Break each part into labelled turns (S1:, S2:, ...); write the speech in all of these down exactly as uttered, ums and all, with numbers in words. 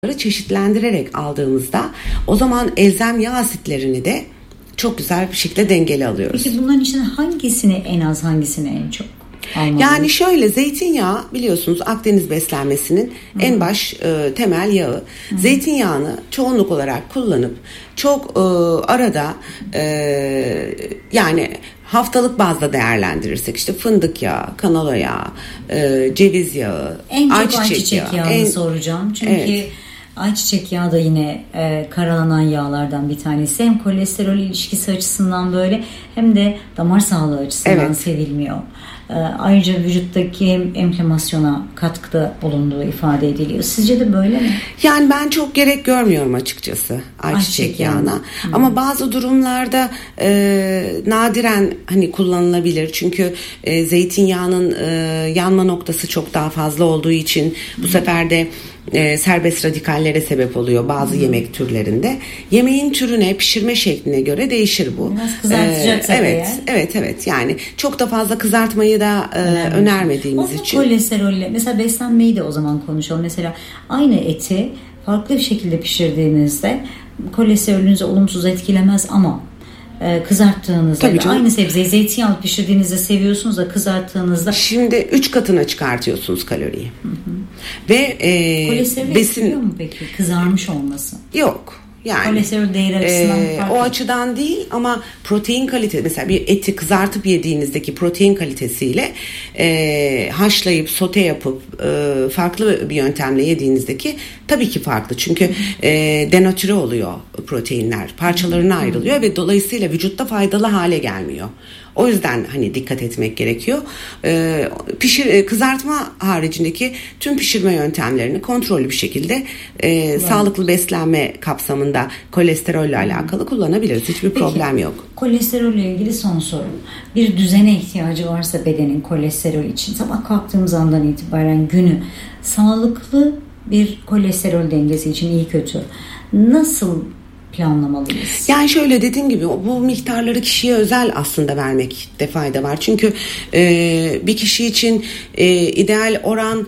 S1: çeşitlendirerek aldığımızda o zaman elzem yağ asitlerini de çok güzel bir şekilde dengeli alıyoruz.
S2: Peki bunların içinde hangisini en az, hangisini en çok almalıyız?
S1: Yani şöyle, zeytinyağı biliyorsunuz Akdeniz beslenmesinin Hı-hı. en baş e, temel yağı. Hı-hı. Zeytinyağını çoğunluk olarak kullanıp çok e, arada e, yani haftalık bazda değerlendirirsek işte fındık yağı, kanola yağı, e, ceviz yağı,
S2: en çok
S1: ayçiçek,
S2: ayçiçek yağı, yağını en, soracağım. Çünkü evet. Ayçiçek yağı da yine e, karalanan yağlardan bir tanesi. Hem kolesterol ilişkisi açısından böyle hem de damar sağlığı açısından evet. sevilmiyor. E, ayrıca vücuttaki hem enflamasyona katkıda bulunduğu ifade ediliyor. Sizce de böyle mi?
S1: Yani ben çok gerek görmüyorum açıkçası ayçiçek, ayçiçek yağına. Hmm. Ama bazı durumlarda e, nadiren hani kullanılabilir. Çünkü e, zeytinyağının e, yanma noktası çok daha fazla olduğu için bu hmm. sefer de E, serbest radikallere sebep oluyor bazı hmm. yemek türlerinde. Yemeğin türüne, pişirme şekline göre değişir bu.
S2: Biraz kızartacaksak
S1: ee, evet,
S2: eğer.
S1: evet, evet. Yani çok da fazla kızartmayı da e, önermediğimiz
S2: Onun
S1: için.
S2: Kolesterolle, mesela beslenmeyi de o zaman konuşalım. Mesela aynı eti farklı bir şekilde pişirdiğinizde kolesterolünüzü olumsuz etkilemez ama kızarttığınızda aynı sebzeyi zeytinyağlı pişirdiğinizde seviyorsunuz da kızarttığınızda
S1: şimdi üç katına çıkartıyorsunuz kaloriyi. Hı hı. Ve e,
S2: kolesterol
S1: besin
S2: etkiliyor mu peki kızarmış olması?
S1: Yok. Yani
S2: kolesterol değeri açısından
S1: e,
S2: farklı.
S1: O açıdan değil ama protein kalitesi, mesela bir eti kızartıp yediğinizdeki protein kalitesiyle e, haşlayıp sote yapıp e, farklı bir yöntemle yediğinizdeki tabii ki farklı. Çünkü e, denatüre oluyor proteinler, parçalarına ayrılıyor ve dolayısıyla vücutta faydalı hale gelmiyor. O yüzden hani dikkat etmek gerekiyor. Ee, pişir, kızartma haricindeki tüm pişirme yöntemlerini kontrollü bir şekilde e, evet. sağlıklı beslenme kapsamında kolesterolle alakalı kullanabiliriz. Hiçbir Peki, problem yok.
S2: Kolesterolle ilgili son sorum. Bir düzene ihtiyacı varsa bedenin kolesterol için sabah kalktığımız andan itibaren günü sağlıklı bir kolesterol dengesi için iyi kötü nasıl planlamalıyız?
S1: Yani şöyle, dediğim gibi bu miktarları kişiye özel aslında vermekte fayda var. Çünkü e, bir kişi için e, ideal oran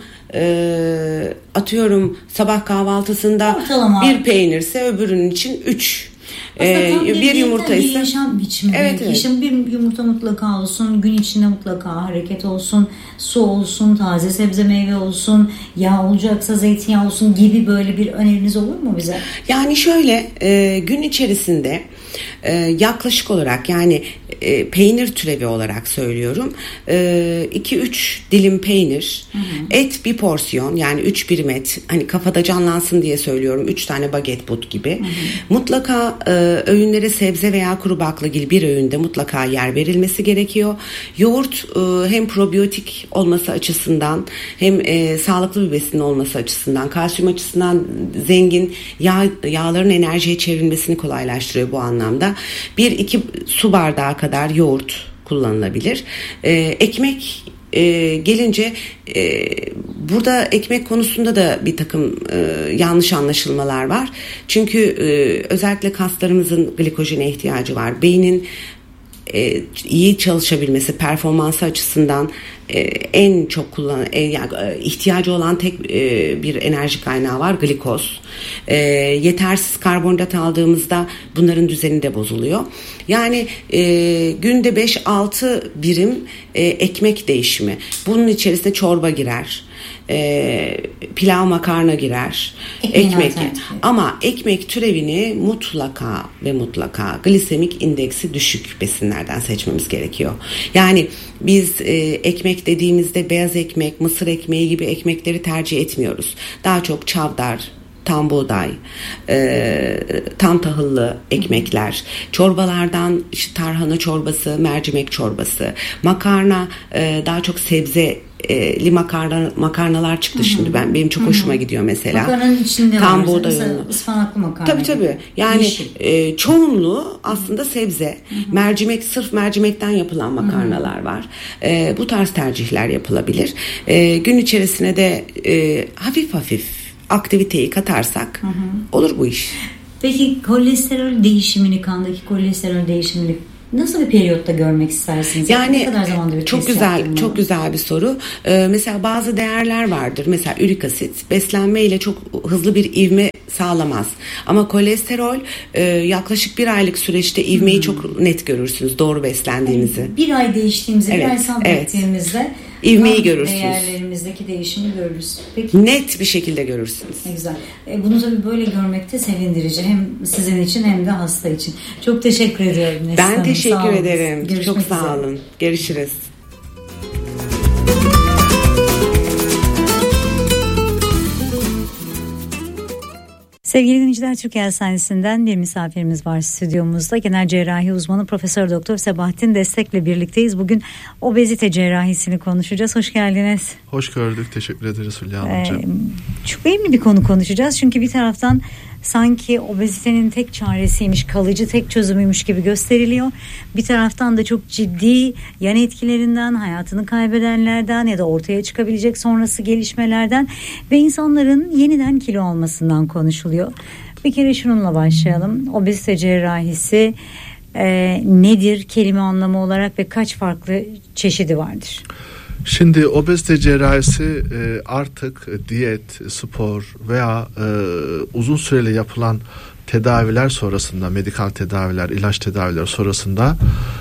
S1: e, atıyorum sabah kahvaltısında Ortalama. bir peynirse öbürünün için üç.
S2: Ee, bir yumurta ise bir yaşam biçimi.
S1: Evet, evet.
S2: Yaşam bir yumurta mutlaka olsun, gün içinde mutlaka hareket olsun, su olsun, taze sebze meyve olsun, yağ olacaksa zeytinyağı olsun gibi böyle bir öneriniz olur mu bize?
S1: Yani şöyle e, gün içerisinde e, yaklaşık olarak yani e, peynir türevi olarak söylüyorum iki üç e, dilim peynir, hı hı. et bir porsiyon, yani üç birim et, hani kafada canlansın diye söylüyorum, üç tane baget but gibi, hı hı. mutlaka e, öğünlere sebze veya kuru baklagil bir öğünde mutlaka yer verilmesi gerekiyor. Yoğurt e, hem probiyotik olması açısından hem e, sağlıklı bir besin olması açısından, kalsiyum açısından zengin, yağ, yağların enerjiye çevrilmesini kolaylaştırıyor bu anlamda. bir iki su bardağı kadar yoğurt kullanılabilir. E, ekmek e, gelince e, burada ekmek konusunda da bir takım e, yanlış anlaşılmalar var. Çünkü e, özellikle kaslarımızın glikojene ihtiyacı var. Beynin e, iyi çalışabilmesi, performansı açısından e, en çok kullanılan, e, yani, e, ihtiyacı olan tek e, bir enerji kaynağı var, glikoz. E, yetersiz karbonhidrat aldığımızda bunların düzeni de bozuluyor. Yani e, günde beş altı birim e, ekmek değişimi. Bunun içerisine çorba girer. E, pilav, makarna girer, Ekmeğin ekmek ama ekmek türevini mutlaka ve mutlaka glisemik indeksi düşük besinlerden seçmemiz gerekiyor. Yani biz e, ekmek dediğimizde beyaz ekmek, mısır ekmeği gibi ekmekleri tercih etmiyoruz. Daha çok çavdar, tam buğday, e, tam tahıllı ekmekler, çorbalardan işte tarhana çorbası, mercimek çorbası, makarna, e, daha çok sebze li makarna, makarnalar çıktı Hı-hı. şimdi ben benim çok hoşuma Hı-hı. gidiyor mesela.
S2: Makarnanın içinde
S1: tam
S2: var.
S1: buğday
S2: Mesela ıspanaklı makarna.
S1: Tabii tabii. Yani e, çoğunluğu aslında sebze. Hı-hı. Mercimek, sırf mercimekten yapılan makarnalar Hı-hı. var. E, bu tarz tercihler yapılabilir. E, gün içerisine de e, hafif hafif aktiviteyi katarsak Hı-hı. olur bu iş.
S2: Peki kolesterol değişimini, kandaki kolesterol değişimini Nasıl bir periyotta görmek istersiniz?
S1: Yani
S2: ne kadar zamanda bir
S1: çok güzel, çok güzel bir soru. Ee, mesela bazı değerler vardır. Mesela ürik asit beslenme ile çok hızlı bir ivme sağlamaz. Ama kolesterol e, yaklaşık bir aylık süreçte ivmeyi hmm. çok net görürsünüz doğru beslendiğinizi.
S2: Yani bir ay değiştiğimizde, evet, bir ay sabrettiğimizde
S1: evet. ivmeyi görürsünüz.
S2: Değerlerimizdeki değişimi görürüz. Peki.
S1: Net bir şekilde görürsünüz.
S2: Ne güzel. E, bunu tabii böyle görmek de sevindirici. Hem sizin için hem de hasta için. Çok teşekkür ediyorum. Nesli
S1: Ben
S2: Hanım.
S1: teşekkür
S2: sağ
S1: ederim.
S2: Görüşmek
S1: çok sağ
S2: üzere.
S1: olun. Görüşürüz.
S2: Sevgili dinleyiciler, Türkiye Hastanesi'nden bir misafirimiz var stüdyomuzda. Genel cerrahi uzmanı Profesör Doktor Sebahattin Destek'le birlikteyiz. Bugün obezite cerrahisini konuşacağız. Hoş geldiniz.
S3: Hoş gördük. Teşekkür ederiz Hülya Hanımcığım.
S2: Ee, çok önemli bir konu konuşacağız. Çünkü bir taraftan sanki obezitenin tek çaresiymiş, kalıcı tek çözümüymüş gibi gösteriliyor. Bir taraftan da çok ciddi yan etkilerinden, hayatını kaybedenlerden ya da ortaya çıkabilecek sonrası gelişmelerden ve insanların yeniden kilo almasından konuşuluyor. Bir kere şununla başlayalım. Obezite cerrahisi e, nedir kelime anlamı olarak ve kaç farklı çeşidi vardır?
S3: Şimdi obezite cerrahisi artık diyet, spor veya uzun süreli yapılan tedaviler sonrasında, medikal tedaviler, ilaç tedaviler sonrasında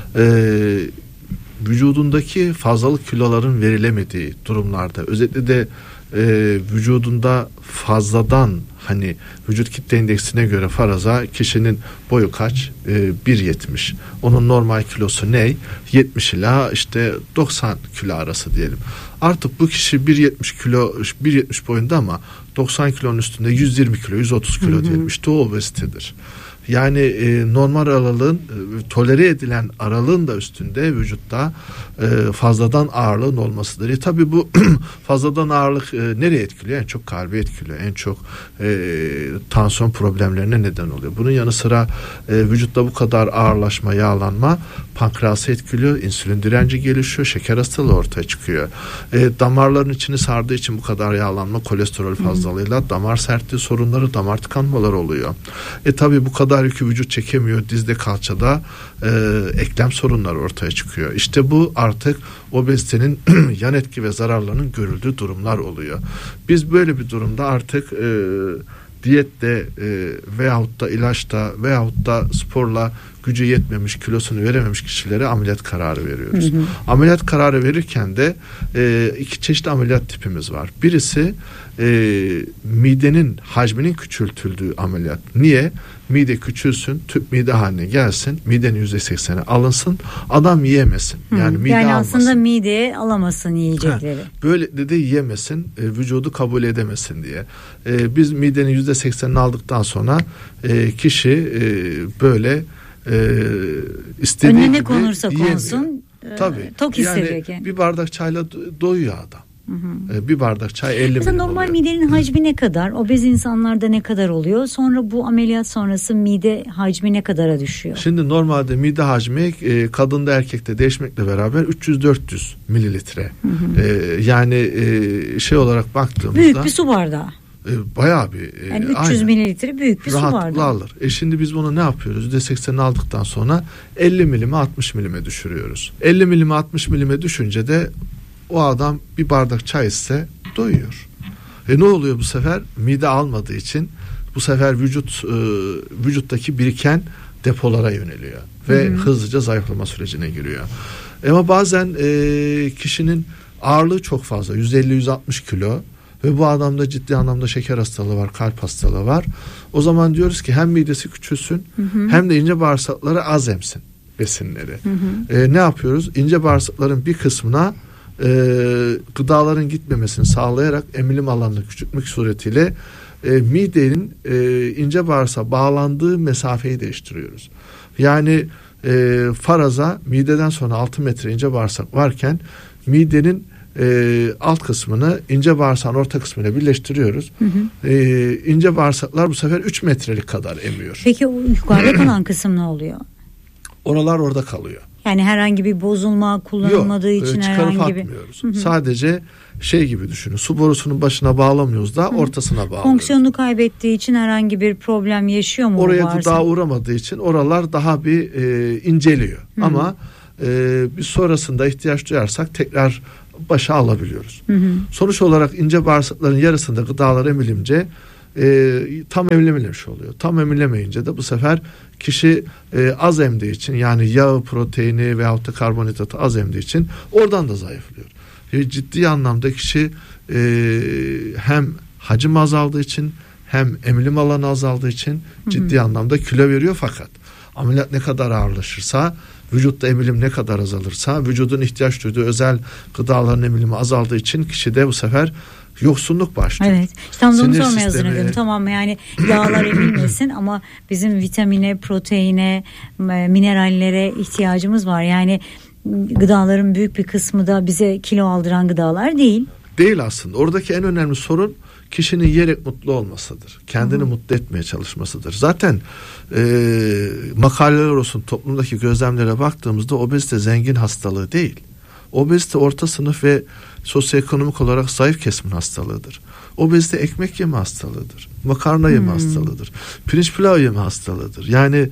S3: vücudundaki fazlalık kiloların verilemediği durumlarda, özellikle de vücudunda fazladan, hani vücut kitle indeksine göre faraza kişinin boyu kaç? E, bir yetmiş. Onun normal kilosu ne? yetmiş ila işte doksan kilo arası diyelim. Artık bu kişi bir yetmiş kilo, bir yetmiş boyunda ama doksan kilonun üstünde yüz yirmi kilo, yüz otuz kilo, hı hı, diyelim. İşte o obezitedir. Yani e, normal aralığın, e, tolere edilen aralığın da üstünde vücutta e, fazladan ağırlığın olmasıdır. E, tabii bu fazladan ağırlık e, nereye etkiliyor? En çok kalbi etkiliyor. En çok e, tansiyon problemlerine neden oluyor. Bunun yanı sıra e, vücutta bu kadar ağırlaşma, yağlanma pankreası etkiliyor. İnsülin direnci gelişiyor. Şeker hastalığı ortaya çıkıyor. E, damarların içini sardığı için bu kadar yağlanma, kolesterol fazlalığıyla damar sertliği sorunları, damar tıkanmaları oluyor. E tabii bu kadar yükü vücut çekemiyor. Dizde, kalçada e, eklem sorunları ortaya çıkıyor. İşte bu artık obezitenin yan etki ve zararlarının görüldüğü durumlar oluyor. Biz böyle bir durumda artık e, diyette e, veyahut da ilaçta veyahut da sporla gücü yetmemiş, kilosunu verememiş kişilere ameliyat kararı veriyoruz. Hı hı. Ameliyat kararı verirken de e, iki çeşitli ameliyat tipimiz var. Birisi e, midenin hacminin küçültüldüğü ameliyat. Niye? Mide küçülsün, tüp mide haline gelsin, midenin yüzde sekseni alınsın, adam yiyemesin.
S2: Hı.
S3: Yani mide
S2: yani
S3: almasın.
S2: aslında mideye alamasın yiyecekleri. Ha,
S3: böyle de, de yiyemesin, e, vücudu kabul edemesin diye. E, biz midenin yüzde seksenini aldıktan sonra e, kişi e, böyle e, istediği
S2: önüne
S3: gibi
S2: konursa
S3: yiyemiyor.
S2: konsun e,
S3: Tabii.
S2: tok hissediyor
S3: yani
S2: ki.
S3: Bir bardak çayla doyuyor adam. Hı hı. Bir bardak çay elli
S2: milim normal oluyor. Midenin hacmi ne kadar? Obez insanlarda ne kadar oluyor? Sonra bu ameliyat sonrası mide hacmi ne kadara düşüyor?
S3: Şimdi normalde mide hacmi e, kadında erkekte değişmekle beraber üç yüz dört yüz mililitre. Hı hı. E, yani e, şey olarak baktığımızda
S2: büyük bir su bardağı.
S3: E, bayağı bir. E,
S2: yani üç yüz mililitre büyük bir su bardağı.
S3: Rahatlıkla alır. E şimdi biz bunu ne yapıyoruz? yüzde seksenini aldıktan sonra elli milime altmış milime düşürüyoruz. elli milime altmış milime düşünce de o adam bir bardak çay ise doyuyor. E ne oluyor bu sefer? Mide almadığı için bu sefer vücut e, vücuttaki biriken depolara yöneliyor ve hı hı. hızlıca zayıflama sürecine giriyor. Ama bazen e, kişinin ağırlığı çok fazla, yüz elli yüz altmış kilo ve bu adamda ciddi anlamda şeker hastalığı var, kalp hastalığı var. O zaman diyoruz ki hem midesi küçülsün, hı hı. hem de ince bağırsakları az emsin besinleri. Hı hı. E, ne yapıyoruz? İnce bağırsakların bir kısmına E, gıdaların gitmemesini sağlayarak emilim alanını küçültmek suretiyle e, midenin e, ince bağırsağa bağlandığı mesafeyi değiştiriyoruz. Yani e, faraza mideden sonra altı metre ince bağırsak varken midenin e, alt kısmını ince bağırsağın orta kısmıyla birleştiriyoruz. Hı hı. E, ince bağırsaklar bu sefer üç metrelik kadar emiyor.
S2: Peki o yukarıda kalan kısım ne oluyor?
S3: Oralar orada kalıyor.
S2: Yani herhangi bir bozulma kullanılmadığı
S3: Yok,
S2: için
S3: çıkarıp
S2: herhangi bir...
S3: atmıyoruz. Hı hı. Sadece şey gibi düşünün. Su borusunun başına bağlamıyoruz da ortasına bağlıyoruz.
S2: Fonksiyonunu kaybettiği için herhangi bir problem yaşıyor mu?
S3: Oraya da daha uğramadığı için oralar daha bir e, inceliyor. Hı-hı. Ama e, biz sonrasında ihtiyaç duyarsak tekrar başa alabiliyoruz. Hı-hı. Sonuç olarak ince bağırsakların yarısında gıdalar emilince e, tam emilememiş oluyor. Tam emilemeyince de bu sefer kişi e, az emdiği için, yani yağı, proteini veyahut da karbonhidratı az emdiği için oradan da zayıflıyor. E, ciddi anlamda kişi e, hem hacim azaldığı için hem emilim alanı azaldığı için ciddi Hı-hı. anlamda kilo veriyor. Fakat ameliyat ne kadar ağırlaşırsa, vücutta emilim ne kadar azalırsa, vücudun ihtiyaç duyduğu özel gıdaların emilimi azaldığı için kişide bu sefer yoksunluk başlıyor.
S2: Evet. Tam da onu sormaya hazır ediyorum. Tamam, yani yağlar emilmesin ama bizim vitamine, proteine, minerallere ihtiyacımız var. Yani gıdaların büyük bir kısmı da bize kilo aldıran gıdalar değil.
S3: Değil aslında. Oradaki en önemli sorun kişinin yiyerek mutlu olmasıdır. Kendini Hı-hı. mutlu etmeye çalışmasıdır. Zaten e, makaleler olsun, toplumdaki gözlemlere baktığımızda obezite zengin hastalığı değil. Obezite orta sınıf ve sosyoekonomik olarak zayıf kesimin hastalığıdır. Obezite ekmek yeme hastalığıdır. Makarna yeme hmm. hastalığıdır. Pirinç pilav yeme hastalığıdır. Yani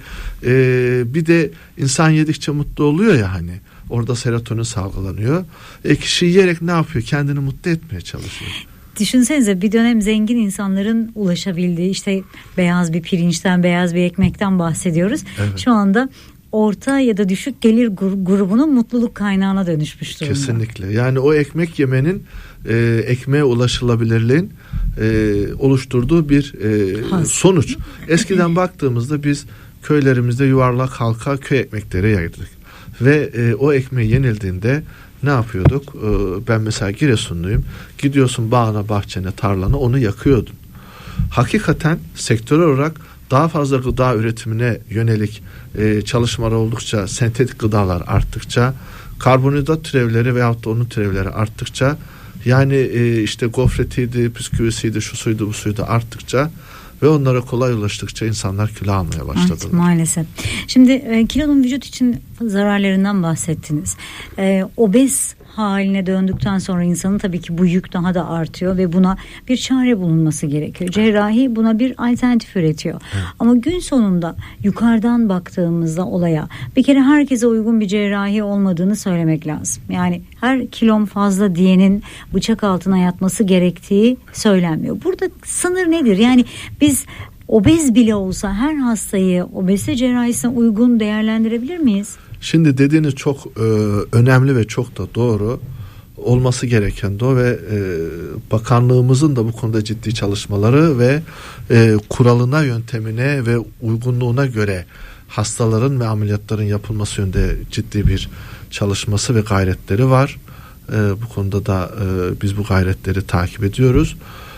S3: e, bir de insan yedikçe mutlu oluyor ya hani. Orada serotonin salgılanıyor. E, kişi yiyerek ne yapıyor? Kendini mutlu etmeye çalışıyor.
S2: Düşünsenize, bir dönem zengin insanların ulaşabildiği işte beyaz bir pirinçten, beyaz bir ekmekten bahsediyoruz. Evet. Şu anda orta ya da düşük gelir grubunun mutluluk kaynağına dönüşmüş durumda.
S3: Kesinlikle. Yani o ekmek yemenin e, ekmeğe ulaşılabilirliğin e, oluşturduğu bir e, sonuç. Eskiden baktığımızda biz köylerimizde yuvarlak halka köy ekmekleri yerdik. Ve e, o ekmeği yenildiğinde ne yapıyorduk? E, ben mesela Giresunluyum. Gidiyorsun bağına, bahçene, tarlana, onu yakıyordun. Hakikaten sektör olarak daha fazla gıda üretimine yönelik e, çalışmalar oldukça, sentetik gıdalar arttıkça, karbonhidrat türevleri veyahut da onun türevleri arttıkça, yani e, işte gofretiydi, bisküvisiydi, şu suydu, bu suydu arttıkça ve onlara kolay ulaştıkça insanlar kilo almaya başladılar.
S2: Evet, maalesef. Şimdi e, kilonun vücut için zararlarından bahsettiniz. E, obez haline döndükten sonra insanın tabii ki bu yük daha da artıyor ve buna bir çare bulunması gerekiyor. Cerrahi buna bir alternatif üretiyor. Evet. Ama gün sonunda yukarıdan baktığımızda olaya bir kere herkese uygun bir cerrahi olmadığını söylemek lazım. Yani her kilom fazla diyenin bıçak altına yatması gerektiği söylenmiyor. Burada sınır nedir? Yani biz obez bile olsa her hastayı obezite cerrahisine uygun değerlendirebilir miyiz?
S3: Şimdi dediğiniz çok e, önemli ve çok da doğru, olması gereken de o ve e, bakanlığımızın da bu konuda ciddi çalışmaları ve e, kuralına, yöntemine ve uygunluğuna göre hastaların ve ameliyatların yapılması yönünde ciddi bir çalışması ve gayretleri var. E, bu konuda da e, biz bu gayretleri takip ediyoruz.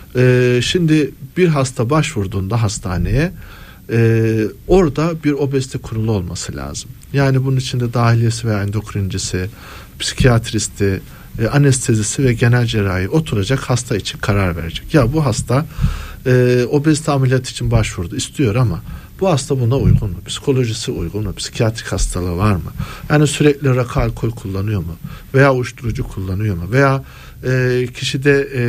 S3: E, şimdi bir hasta başvurduğunda hastaneye, Ee, orada bir obezite kurulu olması lazım. Yani bunun içinde dahiliyesi ve endokrincisi, psikiyatristi, e, anestezisi ve genel cerrahi oturacak, hasta için karar verecek. Ya bu hasta e, obezite ameliyatı için başvurdu, istiyor ama bu hasta buna uygun mu? Psikolojisi uygun mu? Psikiyatrik hastalığı var mı? Yani sürekli rakı, alkol kullanıyor mu? Veya uyuşturucu kullanıyor mu? Veya e, kişide e,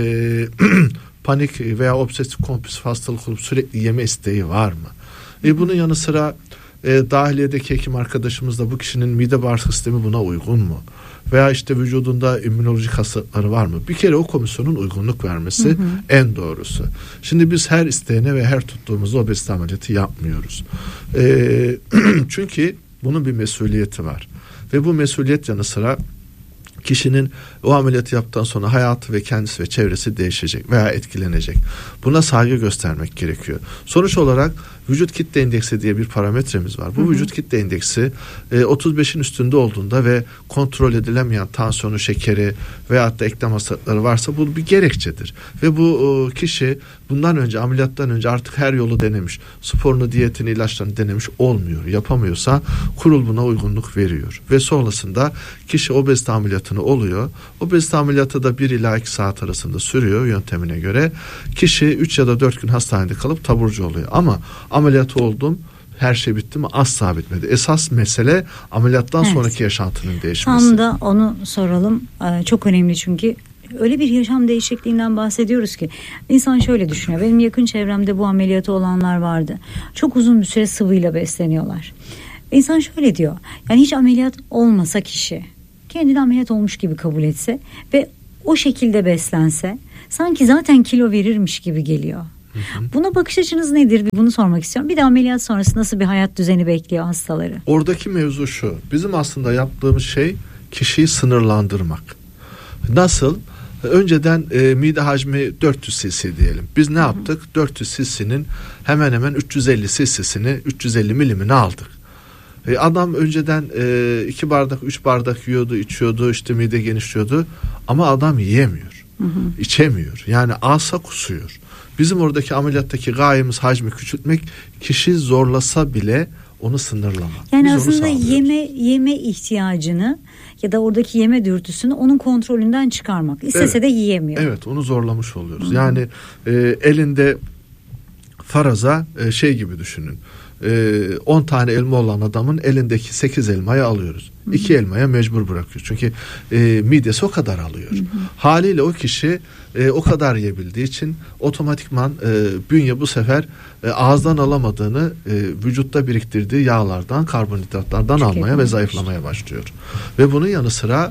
S3: panik veya obsesif kompulsif hastalık olup sürekli yeme isteği var mı? E bunun yanı sıra e, dahiliyedeki hekim arkadaşımız da bu kişinin mide bağırsak sistemi buna uygun mu? Veya işte vücudunda immünolojik hastalıkları var mı? Bir kere o komisyonun uygunluk vermesi hı hı. en doğrusu. Şimdi biz her isteyene ve her tuttuğumuzda obezite ameliyatı yapmıyoruz. E, çünkü bunun bir mesuliyeti var. Ve bu mesuliyet yanı sıra kişinin o ameliyatı yaptıktan sonra hayatı ve kendisi ve çevresi değişecek veya etkilenecek. Buna saygı göstermek gerekiyor. Sonuç olarak vücut kitle indeksi diye bir parametremiz var. Bu hı hı. vücut kitle indeksi e, otuz beşin üstünde olduğunda ve kontrol edilemeyen tansiyonu, şekeri veyahut da eklem hastalıkları varsa bu bir gerekçedir. Ve bu e, kişi bundan önce, ameliyattan önce artık her yolu denemiş. Sporunu, diyetini, ilaçlarını denemiş, olmuyor. Yapamıyorsa kurul buna uygunluk veriyor. Ve sonrasında kişi obezite ameliyatını oluyor. Obezite ameliyatı da bir ila iki saat arasında sürüyor yöntemine göre. Kişi üç ya da dört gün hastanede kalıp taburcu oluyor. Ama ameliyatı oldum, her şey bitti mi? Asla bitmedi. Esas mesele ameliyattan evet. sonraki yaşantının değişmesi.
S2: Tam da onu soralım. Çok önemli çünkü öyle bir yaşam değişikliğinden bahsediyoruz ki insan şöyle düşünüyor. Benim yakın çevremde bu ameliyatı olanlar vardı. Çok uzun bir süre sıvıyla besleniyorlar. İnsan şöyle diyor. Yani hiç ameliyat olmasa kişi kendini ameliyat olmuş gibi kabul etse ve o şekilde beslense sanki zaten kilo verirmiş gibi geliyor. Hı hı. Buna bakış açınız nedir? Bunu sormak istiyorum. Bir de ameliyat sonrası nasıl bir hayat düzeni bekliyor hastaları?
S3: Oradaki mevzu şu. Bizim aslında yaptığımız şey kişiyi sınırlandırmak. Nasıl? Önceden e, mide hacmi dört yüz cc diyelim. Biz ne yaptık? Hı hı. dört yüz cc'nin hemen hemen üç yüz elli cc'sini, üç yüz elli milimini aldık. E, adam önceden e, iki bardak, üç bardak yiyordu, içiyordu, işte mide genişliyordu. Ama adam yiyemiyor, hı hı. içemiyor. Yani alsa kusuyor. Bizim oradaki ameliyattaki gayemiz hacmi küçültmek, kişi zorlasa bile onu sınırlamak.
S2: Yani biz aslında yeme yeme ihtiyacını ya da oradaki yeme dürtüsünü onun kontrolünden çıkarmak. İstese
S3: evet.
S2: de yiyemiyor.
S3: Evet, onu zorlamış oluyoruz. Hı-hı. Yani e, elinde faraza e, şey gibi düşünün. on tane elma olan adamın elindeki sekiz elmayı alıyoruz. Hı-hı. iki elmaya mecbur bırakıyoruz. Çünkü e, midesi o kadar alıyor. Hı-hı. Haliyle o kişi e, o kadar yiyebildiği için otomatikman e, bünye bu sefer e, ağızdan alamadığını e, vücutta biriktirdiği yağlardan, karbonhidratlardan Çok almaya ve zayıflamaya başlıyor. Ve bunun yanı sıra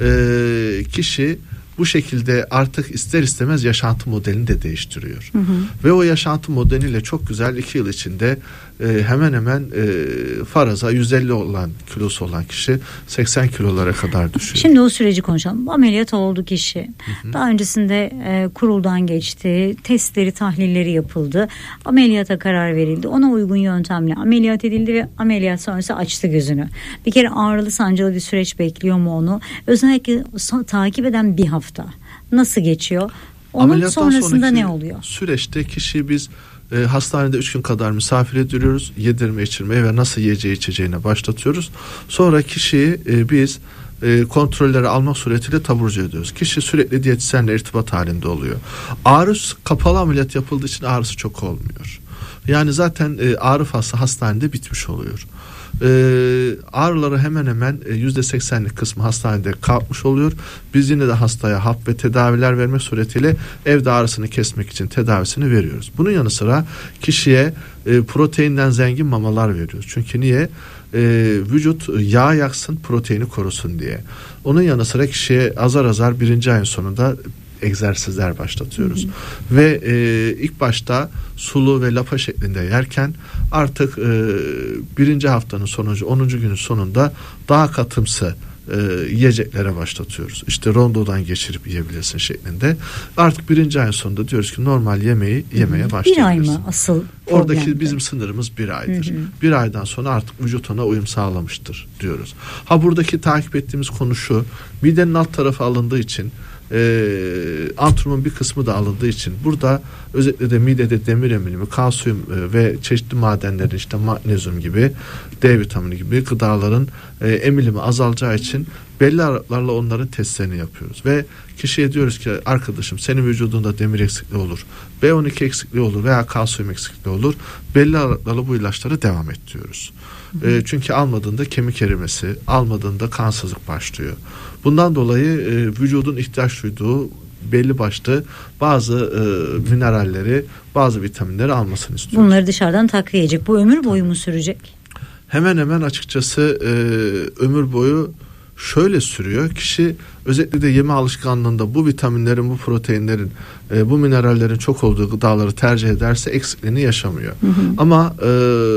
S3: e, kişi bu şekilde artık ister istemez yaşantı modelini de değiştiriyor. Hı hı. Ve o yaşantı modeliyle çok güzel iki yıl içinde e, hemen hemen e, faraza yüz elli olan kilosu olan kişi seksen kilolara kadar düşüyor.
S2: Şimdi o süreci konuşalım. Ameliyat oldu kişi. Hı hı. Daha öncesinde e, kuruldan geçti. Testleri, tahlilleri yapıldı. Ameliyata karar verildi. Ona uygun yöntemle ameliyat edildi ve ameliyat sonrası açtı gözünü. Bir kere ağrılı sancılı bir süreç bekliyor mu onu? Özellikle so- takip eden bir hafta nasıl geçiyor? Onun
S3: ameliyattan
S2: sonrasında ne oluyor?
S3: Süreçte kişiyi biz e, hastanede üç gün kadar misafir ediyoruz. Yedirme, içirmeye ve nasıl yiyeceği içeceğine başlatıyoruz. Sonra kişiyi e, biz e, kontrolleri almak suretiyle taburcu ediyoruz. Kişi sürekli diyetisyenle irtibat halinde oluyor. Ağrı kapalı ameliyat yapıldığı için ağrısı çok olmuyor. Yani zaten e, ağrı faslı hastanede bitmiş oluyor. Ee, ağrıları hemen hemen yüzde seksenlik kısmı hastanede kalkmış oluyor. Biz yine de hastaya hap ve tedaviler vermek suretiyle evde ağrısını kesmek için tedavisini veriyoruz. Bunun yanı sıra kişiye e, proteinden zengin mamalar veriyoruz. Çünkü niye? E, vücut yağ yaksın, proteini korusun diye. Onun yanı sıra kişiye azar azar birinci ayın sonunda egzersizler başlatıyoruz. Hı hı. Ve e, ilk başta sulu ve lapa şeklinde yerken artık e, birinci haftanın sonucu onuncu günün sonunda daha katımsı e, yiyeceklere başlatıyoruz. İşte rondodan geçirip yiyebilirsin şeklinde. Artık birinci ayın sonunda diyoruz ki normal yemeği yemeye başlayabilirsin. Bir ay mı
S2: asıl?
S3: Oradaki problemde. Bizim sınırımız bir aydır. Hı hı. Bir aydan sonra artık vücut ona uyum sağlamıştır diyoruz. Ha buradaki takip ettiğimiz konu şu. Midenin alt tarafı alındığı için E, antrenmanın bir kısmı da alındığı için burada özellikle de midede demir emilimi, kalsiyum e, ve çeşitli madenlerin işte magnezyum gibi, D vitamini gibi gıdaların e, emilimi azalacağı için belli aralıklarla onların testlerini yapıyoruz ve kişiye diyoruz ki arkadaşım senin vücudunda demir eksikliği olur, B on iki eksikliği olur veya kalsiyum eksikliği olur, belli aralıklarla bu ilaçlara devam et diyoruz. E, çünkü almadığında kemik erimesi, almadığında kansızlık başlıyor. Bundan dolayı e, vücudun ihtiyaç duyduğu belli başlı bazı e, mineralleri, bazı vitaminleri almasını istiyoruz.
S2: Bunları dışarıdan takviye edecek. Bu ömür boyu mu sürecek?
S3: Hemen hemen açıkçası e, ömür boyu şöyle sürüyor. Kişi özellikle de yeme alışkanlığında bu vitaminlerin, bu proteinlerin, e, bu minerallerin çok olduğu gıdaları tercih ederse eksikliğini yaşamıyor. Hı hı. Ama e,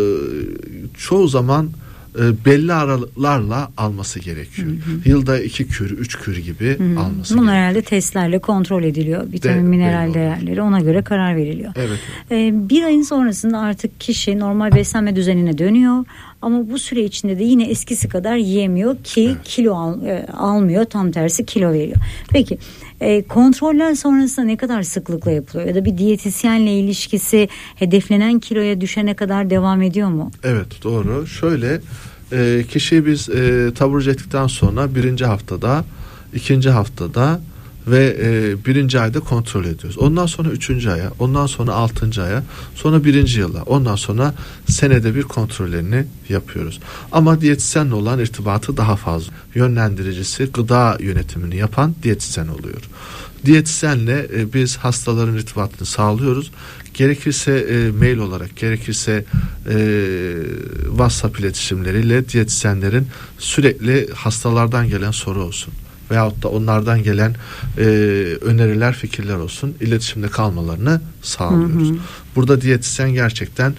S3: çoğu zaman e, belli aralıklarla alması gerekiyor. Hı hı. Yılda iki kür, üç kür gibi hı hı. alması Bunlar gerekiyor. Bunlar herhalde
S2: testlerle kontrol ediliyor. Vitamin, De, mineral değerleri ona göre karar veriliyor.
S3: Evet.
S2: Ee, bir ayın sonrasında artık kişi normal beslenme düzenine dönüyor. Ama bu süre içinde de yine eskisi kadar yiyemiyor ki evet. kilo al, e, almıyor. Tam tersi kilo veriyor. Peki e, kontroller sonrasında ne kadar sıklıkla yapılıyor? Ya da bir diyetisyenle ilişkisi hedeflenen kiloya düşene kadar devam ediyor mu?
S3: Evet, doğru. Şöyle e, kişiyi biz e, taburcu ettikten sonra birinci haftada, ikinci haftada ve e, birinci ayda kontrol ediyoruz. Ondan sonra üçüncü aya, ondan sonra altıncı aya, sonra birinci yıla, ondan sonra senede bir kontrollerini yapıyoruz. Ama diyetisyenle olan irtibatı daha fazla. Yönlendiricisi, gıda yönetimini yapan diyetisyen oluyor. Diyetisyenle e, biz hastaların irtibatını sağlıyoruz. Gerekirse e, mail olarak, gerekirse e, WhatsApp iletişimleriyle diyetisyenlerin sürekli hastalardan gelen soru olsun veyahut da onlardan gelen e, öneriler, fikirler olsun, iletişimde kalmalarını sağlıyoruz. Hı hı. Burada diyetisyen gerçekten